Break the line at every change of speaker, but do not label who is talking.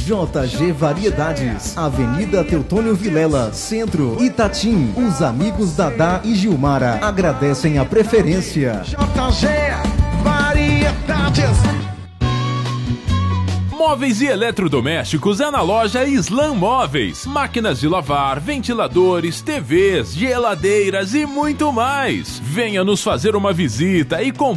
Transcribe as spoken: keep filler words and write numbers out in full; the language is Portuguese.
J G Variedades, Avenida Teutônio Vilela, Centro, Itatim. Os amigos Dadá e Gilmara agradecem a preferência.
J G Variedades.
Móveis e eletrodomésticos é na loja Islam Móveis. Máquinas de lavar, ventiladores, T Vs, geladeiras e muito mais. Venha nos fazer uma visita e comprar